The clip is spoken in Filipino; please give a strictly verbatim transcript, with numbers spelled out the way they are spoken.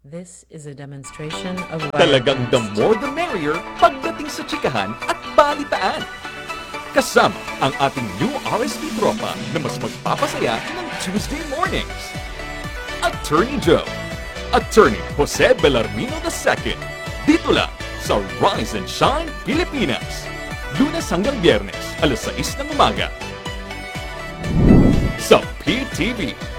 This is a demonstration of Talagang the wireless. more the merrier pagdating sa chikahan at balitaan. Kasama ang ating new R S P tropa na mas magpapasaya ng Tuesday mornings. Attorney Joe, Attorney Jose Bellarmino the second. Dito lang sa Rise and Shine Pilipinas. Lunes hanggang Biyernes, alas sais ng umaga. Sa P T V.